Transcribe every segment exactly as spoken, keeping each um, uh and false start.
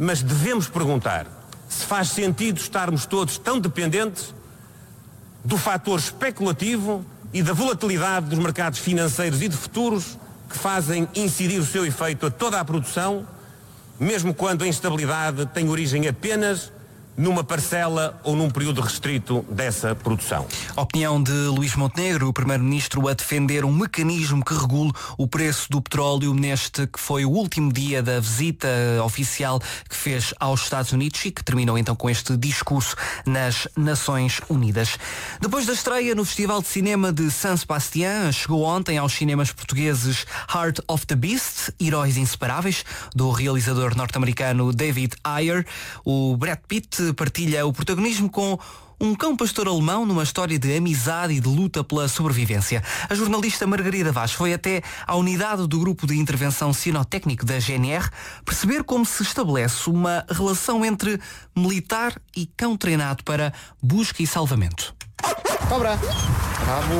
mas devemos perguntar se faz sentido estarmos todos tão dependentes do fator especulativo e da volatilidade dos mercados financeiros e de futuros que fazem incidir o seu efeito a toda a produção, mesmo quando a instabilidade tem origem apenas numa parcela ou num período restrito dessa produção. Opinião de Luís Montenegro, o primeiro-ministro, a defender um mecanismo que regule o preço do petróleo neste que foi o último dia da visita oficial que fez aos Estados Unidos e que terminou então com este discurso nas Nações Unidas. Depois da estreia no Festival de Cinema de San Sebastián, chegou ontem aos cinemas portugueses Heart of the Beast, Heróis Inseparáveis, do realizador norte-americano David Ayer. O Brad Pitt partilha o protagonismo com um cão pastor alemão numa história de amizade e de luta pela sobrevivência. A jornalista Margarida Vaz foi até à unidade do Grupo de Intervenção Sinotécnico da G N R perceber como se estabelece uma relação entre militar e cão treinado para busca e salvamento. Cobra! Bravo!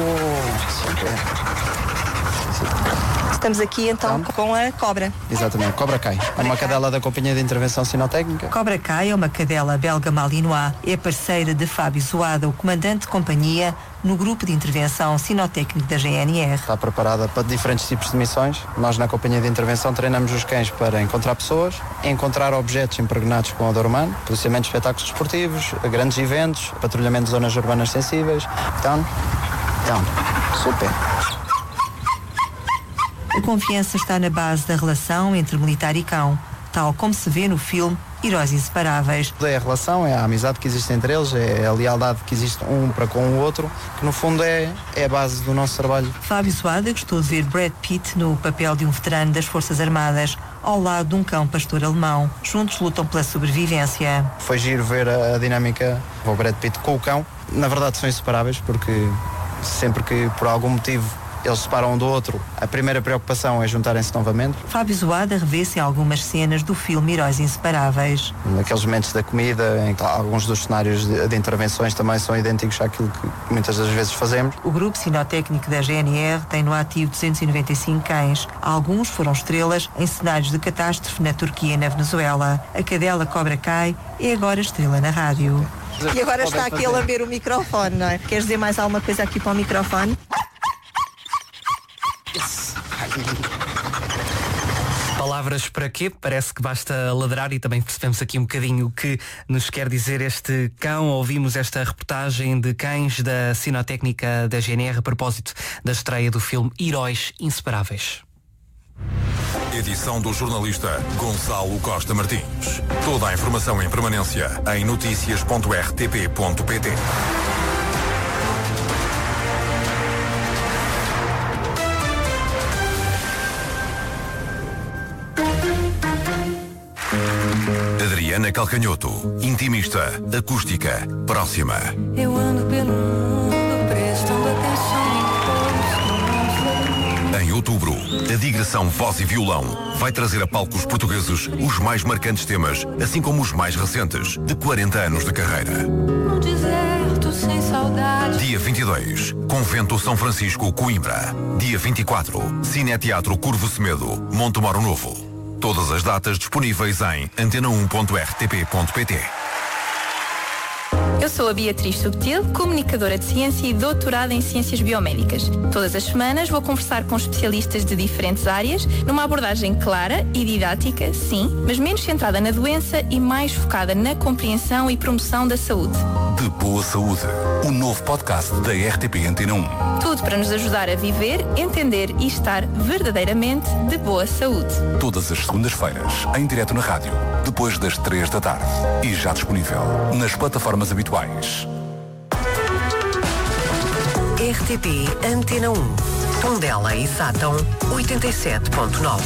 Estamos aqui então com a Cobra. Exatamente, Cobra Kai. É uma cadela da Companhia de Intervenção Sinotécnica. Cobra Kai é uma cadela belga malinois. É parceira de Fábio Zoada, o comandante de companhia no Grupo de Intervenção Sinotécnico da G N R. Está preparada para diferentes tipos de missões. Nós na Companhia de Intervenção treinamos os cães para encontrar pessoas, encontrar objetos impregnados com odor humano, policiamento de espetáculos desportivos, grandes eventos, patrulhamento de zonas urbanas sensíveis. Então, então, super. A confiança está na base da relação entre militar e cão, tal como se vê no filme Heróis Inseparáveis. É a relação, é a amizade que existe entre eles, é a lealdade que existe um para com o outro, que no fundo é, é a base do nosso trabalho. Fábio Zoada gostou de ver Brad Pitt no papel de um veterano das Forças Armadas, ao lado de um cão pastor alemão. Juntos lutam pela sobrevivência. Foi giro ver a, a dinâmica do Brad Pitt com o cão. Na verdade são inseparáveis, porque sempre que por algum motivo eles se separam um do outro, a primeira preocupação é juntarem-se novamente. Fábio Zoada revê-se em algumas cenas do filme Heróis Inseparáveis. Naqueles momentos da comida, em que alguns dos cenários de, de intervenções também são idênticos àquilo que muitas das vezes fazemos. O Grupo Sinotécnico da G N R tem no ativo duzentos e noventa e cinco cães. Alguns foram estrelas em cenários de catástrofe na Turquia e na Venezuela. A cadela Cobra Kai é agora estrela na rádio. E agora está aqui a lamber o microfone, não é? Queres dizer mais alguma coisa aqui para o microfone? Palavras para quê? Parece que basta ladrar e também percebemos aqui um bocadinho o que nos quer dizer este cão. Ouvimos esta reportagem de cães da Sinotécnica da G N R a propósito da estreia do filme Heróis Inseparáveis. Edição do jornalista Gonçalo Costa Martins. Toda a informação em permanência em notícias ponto r t p ponto p t. Adriana Calcanhoto, intimista, acústica, próxima. Eu ando pelo mundo prestando atenção em outubro, a digressão Voz e Violão vai trazer a palcos portugueses os mais marcantes temas, assim como os mais recentes, de quarenta anos de carreira. no deserto sem saudade. Dia vinte e dois, Convento São Francisco, Coimbra. Dia vinte e quatro, Cineteatro Curvo Semedo, Montemoro Novo. Todas as datas disponíveis em antena um ponto r t p ponto p t. Eu sou a Beatriz Subtil, comunicadora de ciência e doutorada em ciências biomédicas. Todas as semanas vou conversar com especialistas de diferentes áreas, numa abordagem clara e didática, sim, mas menos centrada na doença e mais focada na compreensão e promoção da saúde. De Boa Saúde, o novo podcast da R T P Antena um. Tudo para nos ajudar a viver, entender e estar verdadeiramente de boa saúde. Todas as segundas-feiras, em direto na rádio, depois das três da tarde. E já disponível nas plataformas habituais. R T P Antena um. Tondela e Sátão, oitenta e sete ponto nove.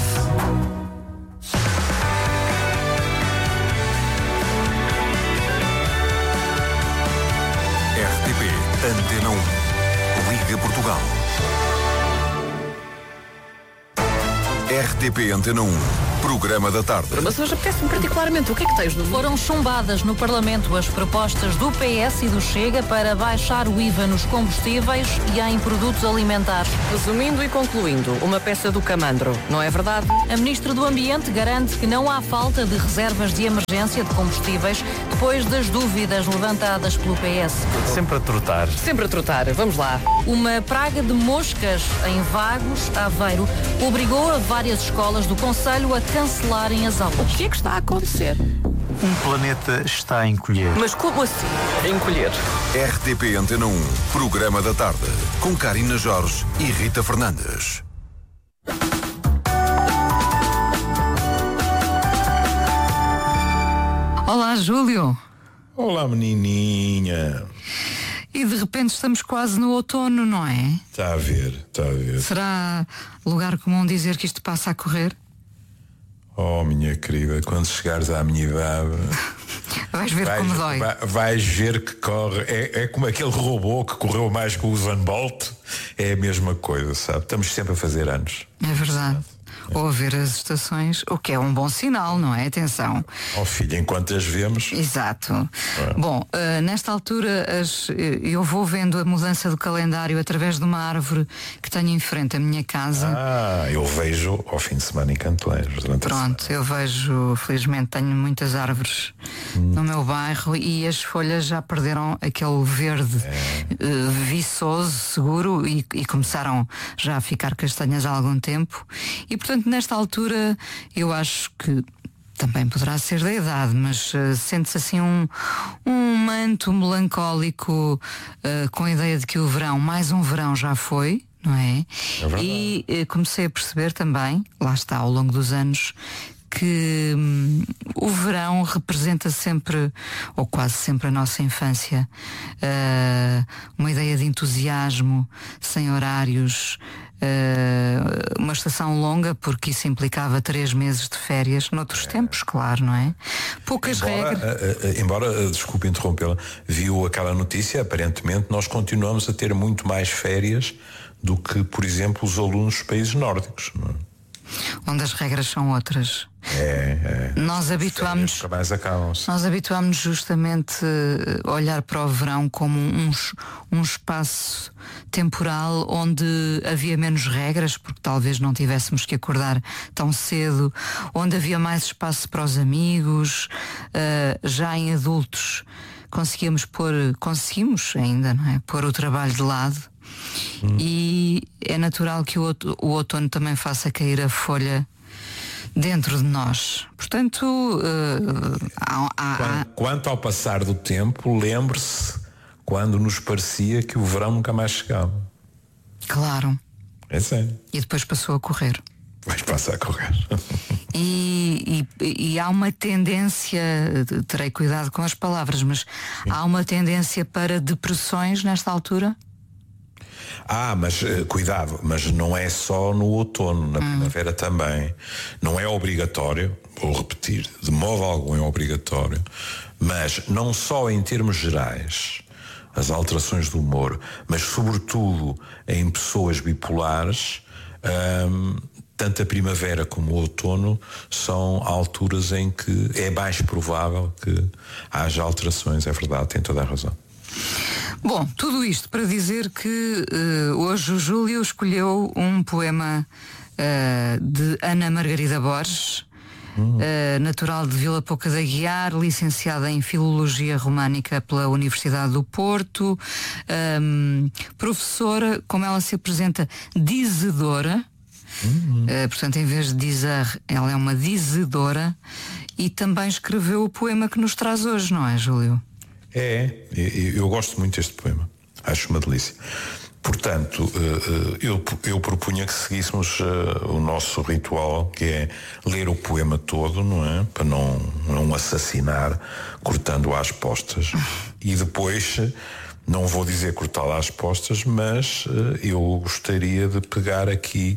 R T P Antena um. Liga Portugal. R T P Antena um. programa da tarde. Mas hoje apetece-me particularmente. O que é que tens no... Foram chumbadas no Parlamento as propostas do P S e do Chega para baixar o I V A nos combustíveis e em produtos alimentares. Resumindo e concluindo, uma peça do camandro, não é verdade? A Ministra do Ambiente garante que não há falta de reservas de emergência de combustíveis depois das dúvidas levantadas pelo P S. Sempre a trotar. Sempre a trotar. Vamos lá. Uma praga de moscas em Vagos, Aveiro, obrigou a várias escolas do concelho a cancelarem as aulas. O que é que está a acontecer? Um planeta está a encolher. Mas como assim? A encolher? R T P Antena um, programa da tarde, com Karina Jorge e Rita Fernandes. Olá, Júlio. Olá, menininha. E de repente estamos quase no outono, não é? Está a ver, está a ver. Será lugar comum dizer que isto passa a correr? Oh, minha querida, quando chegares à minha idade... Vais ver vais, como dói. vai, vais ver que corre. É, é como aquele robô que correu mais que o Usain Bolt. É a mesma coisa, sabe? Estamos sempre a fazer anos. É verdade. Ou a ver as estações, o que é um bom sinal, não é? Atenção. Oh filho, enquanto as vemos. Exato. É. Bom, uh, nesta altura as, eu vou vendo a mudança do calendário através de uma árvore que tenho em frente à minha casa. Ah, eu vejo ao fim de semana em Canteleiros. Pronto, eu vejo, felizmente tenho muitas árvores hum. no meu bairro e as folhas já perderam aquele verde é. uh, viçoso, seguro e, e começaram já a ficar castanhas há algum tempo. E portanto nesta altura eu acho que também poderá ser da idade, mas uh, sente-se assim um, um manto melancólico uh, com a ideia de que o verão, mais um verão já foi, não é? É e uh, comecei a perceber também, lá está, ao longo dos anos, que hum, o verão representa sempre, ou quase sempre, a nossa infância. Uh, uma ideia de entusiasmo, sem horários, uh, uma estação longa, porque isso implicava três meses de férias, noutros é. tempos, claro, não é? Poucas embora, regras. Uh, uh, embora, uh, desculpe interrompê-la, viu aquela notícia, aparentemente nós continuamos a ter muito mais férias do que, por exemplo, os alunos dos países nórdicos, não é? Onde as regras são outras. É, é. Nós habituámos Nós habituámos justamente a olhar para o verão como um, um espaço temporal onde havia menos regras, porque talvez não tivéssemos que acordar tão cedo, onde havia mais espaço para os amigos, uh, já em adultos conseguíamos pôr, conseguimos ainda, não é? Pôr o trabalho de lado. Hum. E é natural que o, o outono também faça cair a folha dentro de nós. Portanto, uh, há, há, quanto, quanto ao passar do tempo, lembre-se quando nos parecia que o verão nunca mais chegava. Claro. É sério. E depois passou a correr. Depois passa a correr. E, e, e há uma tendência, terei cuidado com as palavras, mas Sim. há uma tendência para depressões nesta altura? Ah, mas uh, cuidado, mas não é só no outono, na hum. primavera também. Não é obrigatório, vou repetir, de modo algum é obrigatório, mas não só em termos gerais, as alterações do humor, mas sobretudo em pessoas bipolares, hum, tanto a primavera como o outono são alturas em que é mais provável que haja alterações, é verdade, tem toda a razão. Bom, tudo isto para dizer que uh, hoje o Júlio escolheu um poema uh, de Ana Margarida Borges, hum. uh, natural de Vila Pouca de Aguiar, licenciada em Filologia Românica pela Universidade do Porto, um, professora, como ela se apresenta, dizedora, hum. uh, portanto em vez de dizer, ela é uma dizedora, e também escreveu o poema que nos traz hoje, não é, Júlio? É, eu gosto muito deste poema, acho uma delícia. Portanto, eu, eu propunha que seguíssemos o nosso ritual, que é ler o poema todo, não é? Para não, não assassinar, cortando às postas. E depois, não vou dizer cortá-lo às postas, mas eu gostaria de pegar aqui,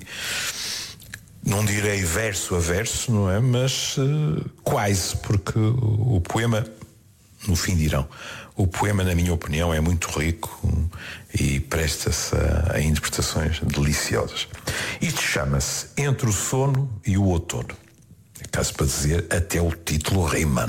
não direi verso a verso, não é? Mas quase, porque o poema... No fim dirão. O poema, na minha opinião, é muito rico e presta-se a, a interpretações deliciosas. Isto chama-se Entre o Sono e o Outono. É caso para dizer, até o título rima.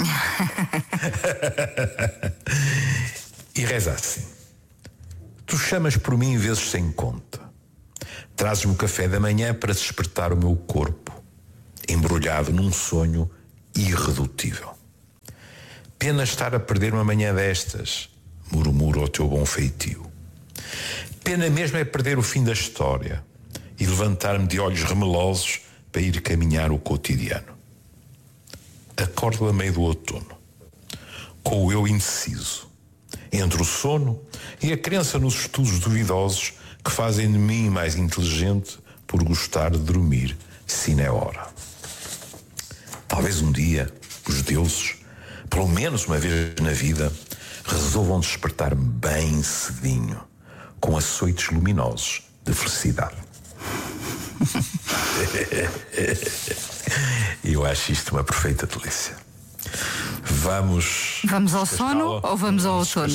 E reza assim: tu chamas por mim vezes sem conta, trazes-me o café da manhã para despertar o meu corpo, embrulhado num sonho irredutível. Pena estar a perder uma manhã destas, murmuro ao teu bom feitio. Pena mesmo é perder o fim da história e levantar-me de olhos remelosos para ir caminhar o cotidiano. Acordo a meio do outono, com o eu indeciso, entre o sono e a crença nos estudos duvidosos que fazem de mim mais inteligente por gostar de dormir sine hora. Talvez um dia os deuses, pelo menos uma vez na vida, resolvam despertar-me bem cedinho, com açoites luminosos de felicidade. Eu acho isto uma perfeita delícia. Vamos... Vamos ao sono ou vamos ao outono?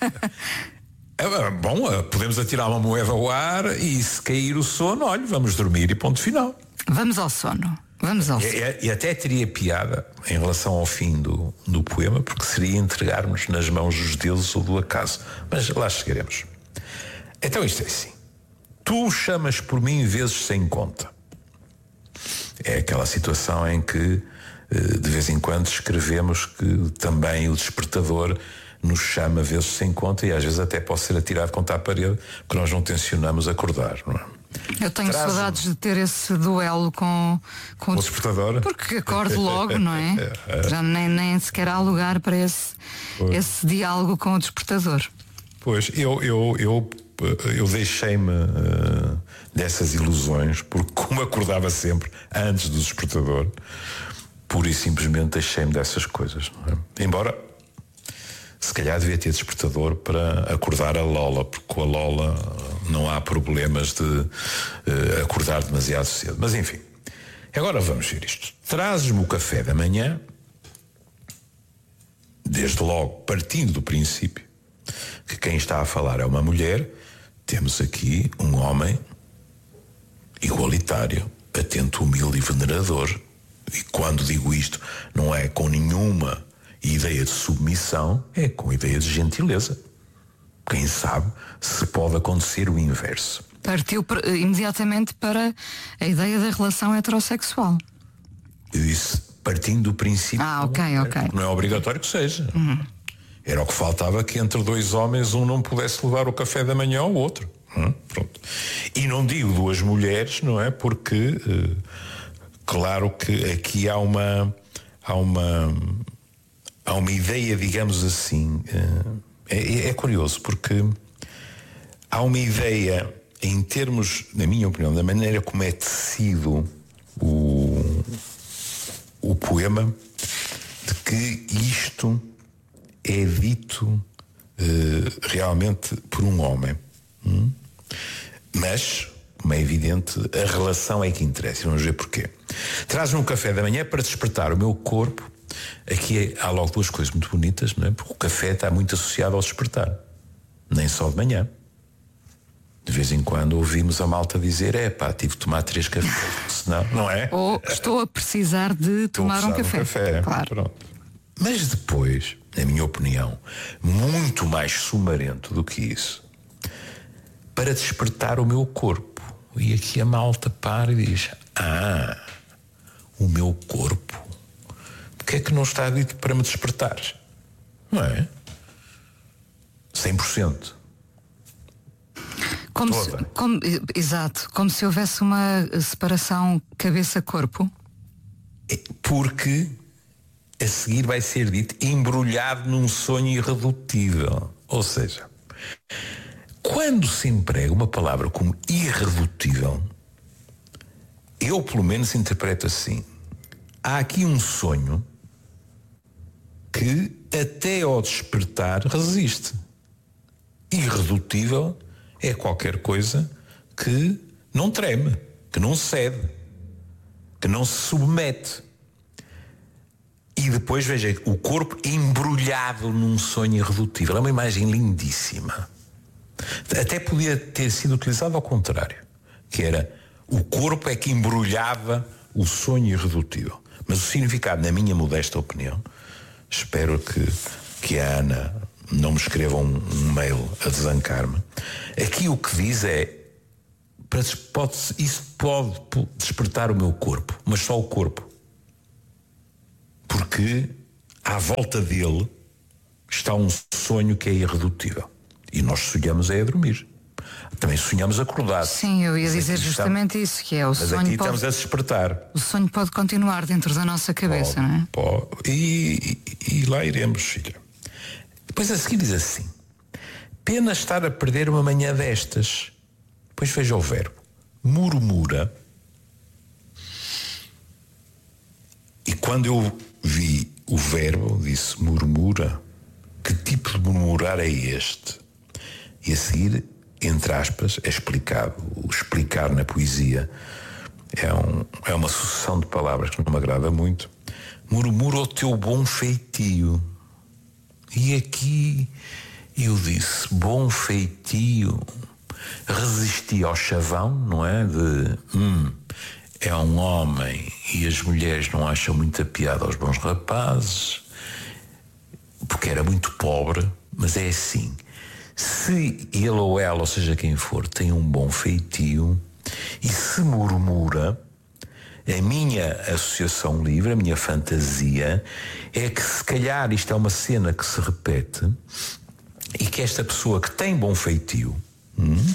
Bom, podemos atirar uma moeda ao ar e se cair o sono, olha, vamos dormir e ponto final. Vamos ao sono. Vamos ao sono. E, e até teria piada em relação ao fim do, do poema, porque seria entregarmos nas mãos dos deuses ou do acaso. Mas lá chegaremos. Então isto é assim: tu chamas por mim vezes sem conta. É aquela situação em que de vez em quando escrevemos que também o despertador nos chama vezes sem conta e às vezes até pode ser atirado contra a parede porque nós não tencionamos acordar, não é? Eu tenho Traz saudades de ter esse duelo com, com o despertador. Porque acordo logo, não é? Já nem, nem sequer há lugar para esse, esse diálogo com o despertador. Pois, eu, eu, eu, eu deixei-me uh, dessas ilusões, porque como acordava sempre antes do despertador, pura e simplesmente deixei-me dessas coisas, não é? Embora se calhar devia ter despertador para acordar a Lola, porque com a Lola não há problemas de uh, acordar demasiado cedo. Mas enfim, agora vamos ver isto. Trazes-me o café da manhã, desde logo partindo do princípio que quem está a falar é uma mulher, temos aqui um homem igualitário, atento, humilde e venerador. E quando digo isto, não é com nenhuma ideia de submissão, é com ideia de gentileza. Quem sabe se pode acontecer o inverso. Partiu imediatamente para a ideia da relação heterossexual. Eu disse partindo do princípio. Ah, ok, ok. Não é obrigatório que seja. Uhum. Era o que faltava, que entre dois homens um não pudesse levar o café da manhã ao outro. Hum, pronto. E não digo duas mulheres, não é? Porque uh, claro que aqui há uma há uma há uma ideia, digamos assim, uh, é, é curioso porque há uma ideia em termos, na minha opinião, da maneira como é tecido o o poema, de que isto é dito uh, realmente por um homem. Hum? Mas, como é evidente, a relação é que interessa. Vamos ver porquê. Traz-me um café da manhã para despertar o meu corpo. Aqui há logo duas coisas muito bonitas, não é? Porque o café está muito associado ao despertar. Nem só de manhã. De vez em quando ouvimos a malta dizer: é pá, tive de tomar três cafés, senão, não é? Ou estou a precisar de tomar um café. um café. Claro. Pronto. Mas depois, na minha opinião, muito mais sumarento do que isso, para despertar o meu corpo. E aqui a malta para e diz: ah, o meu corpo, porque é que não está dito para me despertar? Não é? cem por cento. Como se, como, exato, como se houvesse uma separação cabeça-corpo. Porque a seguir vai ser dito embrulhado num sonho irredutível. Ou seja, quando se emprega uma palavra como irredutível, eu pelo menos interpreto assim: há aqui um sonho que até ao despertar resiste. Irredutível é qualquer coisa que não treme, que não cede, que não se submete. E depois, veja, o corpo embrulhado num sonho irredutível. É uma imagem lindíssima. Até podia ter sido utilizado ao contrário, que era: o corpo é que embrulhava o sonho irredutível. Mas o significado, na minha modesta opinião, espero que, que a Ana não me escreva um, um mail a desancar-me. Aqui o que diz é, pode, isso pode despertar o meu corpo, mas só o corpo. Porque à volta dele está um sonho que é irredutível. E nós sonhamos é a dormir. Também sonhamos acordados. Sim, eu ia dizer justamente estamos, isso, que é o mas sonho. Mas aqui pode, estamos a despertar. O sonho pode continuar dentro da nossa cabeça, pode, não é? Pode. E, e, e lá iremos, filha. Depois a seguir diz assim: pena estar a perder uma manhã destas. Depois veja o verbo. Murmura. E quando eu vi o verbo, disse murmura, que tipo de murmurar é este? E a seguir, entre aspas, é explicado. O explicar na poesia é, um, é uma sucessão de palavras que não me agrada muito. Murmura o teu bom feitio. E aqui eu disse, bom feitio. Resisti ao chavão, não é? De, hum, é um homem e as mulheres não acham muita piada aos bons rapazes, porque era muito pobre, mas é assim. Se ele ou ela, ou seja quem for, tem um bom feitio e se murmura, a minha associação livre, a minha fantasia, é que se calhar isto é uma cena que se repete e que esta pessoa que tem bom feitio hum,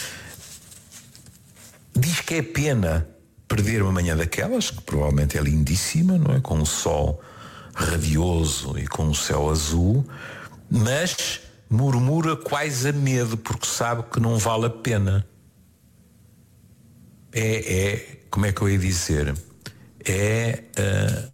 diz que é pena perder uma manhã daquelas, que provavelmente é lindíssima, não é? Com um sol radioso e com um céu azul, mas murmura quase a medo, porque sabe que não vale a pena. É, é como é que eu ia dizer? É uh,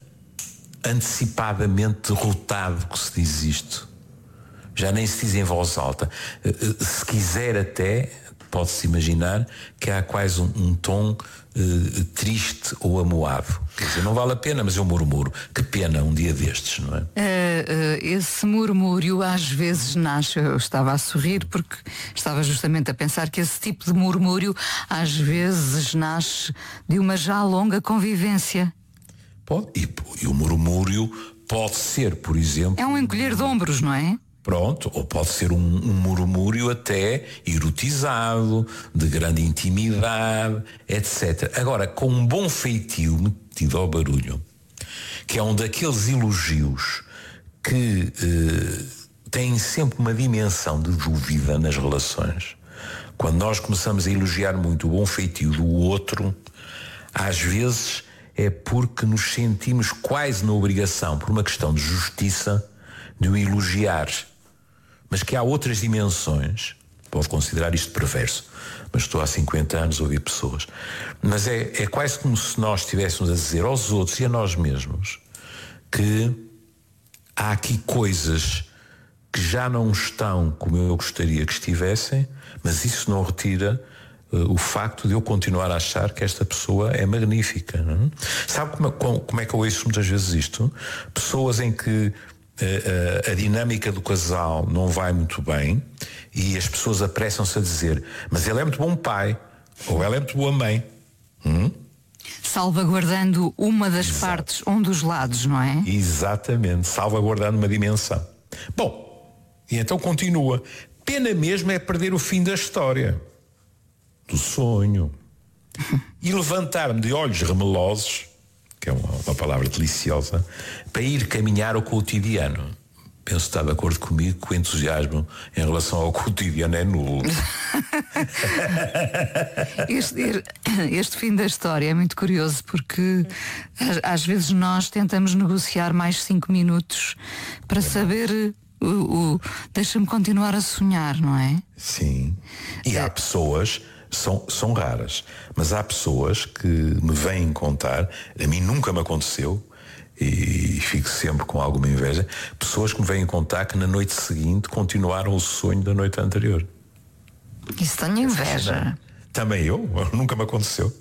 antecipadamente derrotado que se diz isto. Já nem se diz em voz alta. Uh, uh, se quiser até, pode-se imaginar que há quase um, um tom uh, triste ou amuado. Quer dizer, não vale a pena, mas eu murmuro. Que pena um dia destes, não é? Uh, uh, esse murmúrio às vezes nasce, eu estava a sorrir porque estava justamente a pensar que esse tipo de murmúrio às vezes nasce de uma já longa convivência. Pode, e, e o murmúrio pode ser, por exemplo... É um encolher de ombros, não é? Pronto, ou pode ser um, um murmúrio até erotizado, de grande intimidade, etcétera. Agora, com um bom feitio metido ao barulho, que é um daqueles elogios que eh, têm sempre uma dimensão de dúvida nas relações. Quando nós começamos a elogiar muito o bom feitio do outro, às vezes é porque nos sentimos quase na obrigação, por uma questão de justiça, de o elogiar. Mas que há outras dimensões, pode considerar isto perverso, mas estou há cinquenta anos a ouvir pessoas, mas é, é quase como se nós estivéssemos a dizer aos outros e a nós mesmos que há aqui coisas que já não estão como eu gostaria que estivessem, mas isso não retira uh, o facto de eu continuar a achar que esta pessoa é magnífica, não é? Sabe como, como é que eu ouço muitas vezes isto? Pessoas em que A, a, a dinâmica do casal não vai muito bem e as pessoas apressam-se a dizer, mas ele é muito bom pai, ou ela é muito boa mãe. Hum? Salvaguardando uma das Exato. partes, um dos lados, não é? Exatamente, salvaguardando uma dimensão. Bom, e então continua. Pena mesmo é perder o fim da história, do sonho, e levantar-me de olhos remelosos, que é uma, uma palavra deliciosa, para ir caminhar ao cotidiano. Penso que está de acordo comigo que o entusiasmo em relação ao cotidiano é nulo. Este, este fim da história é muito curioso porque às, às vezes nós tentamos negociar mais cinco minutos para saber o, o deixa-me continuar a sonhar, não é? Sim. E há pessoas, são, são raras, mas há pessoas que me vêm contar, a mim nunca me aconteceu, e fico sempre com alguma inveja, pessoas que me vêm contar que na noite seguinte continuaram o sonho da noite anterior. Isso tenho inveja. Também eu, nunca me aconteceu.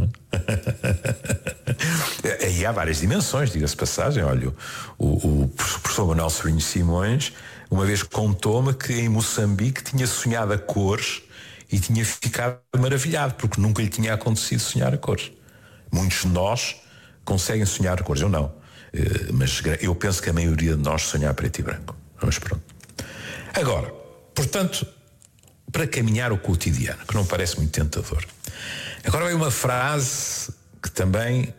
Aí há várias dimensões, diga-se passagem. Olha, o, o professor Manuel Sobrinho Simões uma vez contou-me que em Moçambique tinha sonhado a cores e tinha ficado maravilhado, porque nunca lhe tinha acontecido sonhar a cores. Muitos de nós conseguem sonhar cores. Eu não. Mas eu penso que a maioria de nós sonha preto e branco. Mas pronto. Agora, portanto, para caminhar o cotidiano, que não parece muito tentador. Agora vem uma frase que também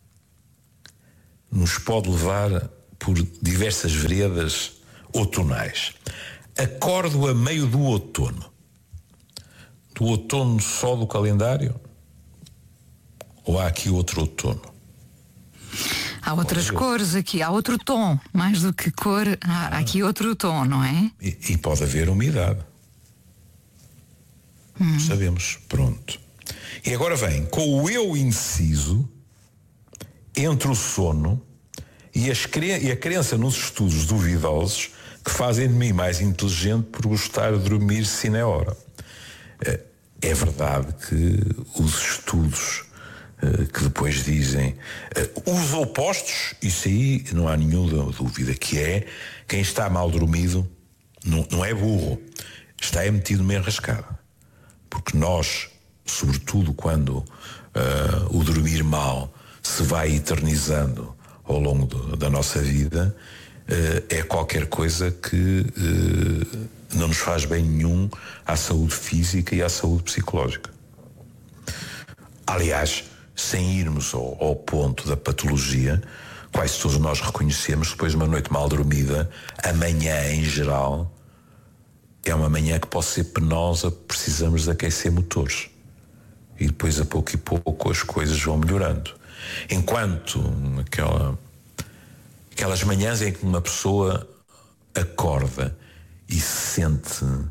nos pode levar por diversas veredas outonais. Acordo a meio do outono. Do outono só do calendário? Ou há aqui outro outono? Há outras cores aqui, há outro tom. Mais do que cor, há aqui outro tom, não é? E, e pode haver umidade. Hum. Sabemos, pronto. E agora vem com o eu indeciso entre o sono e, as cre... e a crença nos estudos duvidosos que fazem de mim mais inteligente por gostar de dormir sine hora. É verdade que os estudos que depois dizem os opostos, isso aí não há nenhuma dúvida, que é quem está mal dormido não, não é burro, está é metido numa enrascada. Porque nós, sobretudo quando uh, o dormir mal se vai eternizando ao longo do, da nossa vida, uh, é qualquer coisa que uh, não nos faz bem nenhum à saúde física e à saúde psicológica. Aliás, sem irmos ao, ao ponto da patologia, quase todos nós reconhecemos que depois de uma noite mal dormida, amanhã em geral é uma manhã que pode ser penosa, precisamos de aquecer motores. E depois a pouco e pouco as coisas vão melhorando. Enquanto aquela, aquelas manhãs em que uma pessoa acorda e se sente uh,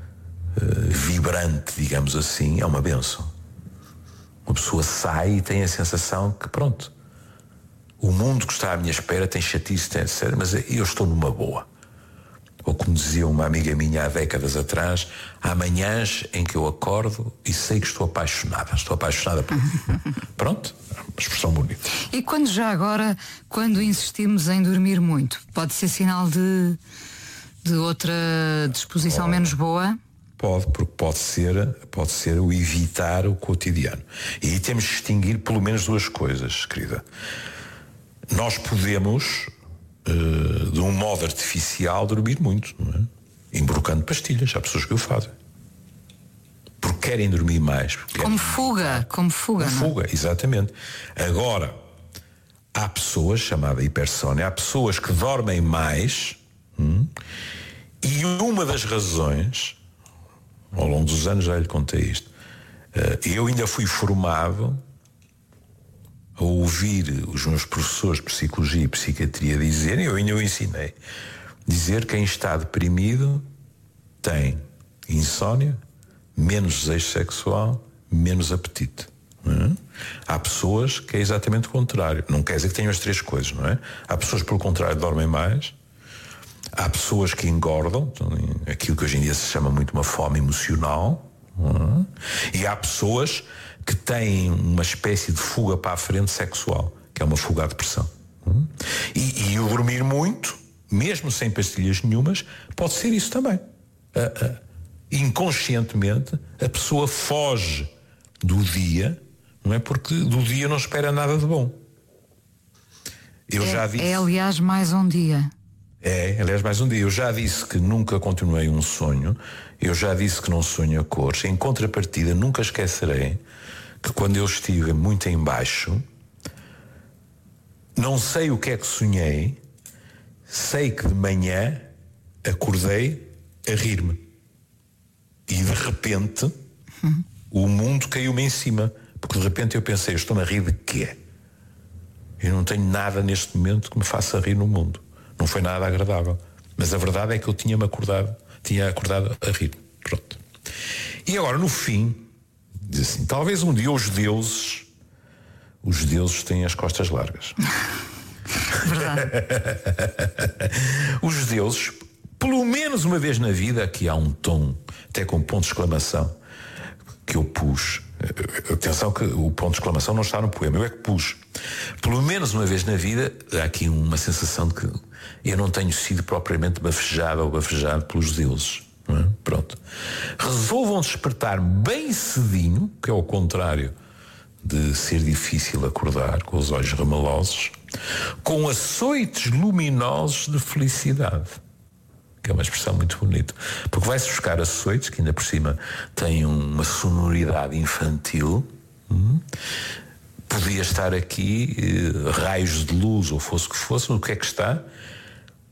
vibrante, digamos assim, é uma bênção. Uma pessoa sai e tem a sensação que pronto, o mundo que está à minha espera tem chatice, tem sério, mas eu estou numa boa. Ou como dizia uma amiga minha há décadas atrás, há manhãs em que eu acordo e sei que estou apaixonada. Estou apaixonada por... Pronto, uma expressão bonita. E quando já agora, quando insistimos em dormir muito, pode ser sinal de, de outra disposição pode, menos boa? Pode, porque pode ser, pode ser o evitar o cotidiano. E aí temos de distinguir pelo menos duas coisas, querida. Nós podemos... Uh, de um modo artificial dormir muito, não é? Embrocando pastilhas, há pessoas que o fazem porque querem dormir mais, como fuga, como fuga, como fuga, exatamente. Agora há pessoas, chamada hipersónia, há pessoas que dormem mais, hum, e uma das razões, ao longo dos anos já lhe contei isto, uh, eu ainda fui formado a ouvir os meus professores de psicologia e psiquiatria dizerem, eu ainda o ensinei, dizer que quem está deprimido tem insónia, menos desejo sexual, menos apetite. Não é? Há pessoas que é exatamente o contrário. Não quer dizer que tenham as três coisas, não é? Há pessoas, pelo contrário, dormem mais. Há pessoas que engordam, aquilo que hoje em dia se chama muito uma fome emocional. Não é? E há pessoas que têm uma espécie de fuga para a frente sexual, que é uma fuga à depressão. E, e o dormir muito, mesmo sem pastilhas nenhumas, pode ser isso também. Uh, uh, inconscientemente, a pessoa foge do dia, não é? Porque do dia não espera nada de bom. Eu é, já disse... é, aliás, mais um dia. É, aliás, mais um dia. Eu já disse que nunca continuei um sonho. Eu já disse que não sonho a cores. Em contrapartida, nunca esquecerei que quando eu estive muito em baixo, não sei o que é que sonhei, sei que de manhã acordei a rir-me. E de repente, uhum. o mundo caiu-me em cima. Porque de repente eu pensei, estou-me a rir de quê? Eu não tenho nada neste momento que me faça rir no mundo. Não foi nada agradável. Mas a verdade é que eu tinha-me acordado, tinha acordado a rir. Pronto. E agora, no fim, diz assim, talvez um dia os deuses, os deuses têm as costas largas. Verdade. Os deuses, pelo menos uma vez na vida, aqui há um tom, até com ponto de exclamação, que eu pus. Atenção que o ponto de exclamação não está no poema, eu é que pus. Pelo menos uma vez na vida, há aqui uma sensação de que eu não tenho sido propriamente bafejado ou bafejado pelos deuses. Não é? Pronto. Resolvam despertar bem cedinho, que é o contrário de ser difícil acordar, com os olhos remalosos, com açoites luminosos de felicidade. Que é uma expressão muito bonita. Porque vai-se buscar açoites, que ainda por cima têm uma sonoridade infantil. Hum? Podia estar aqui eh, raios de luz, ou fosse o que fosse, o que é que está?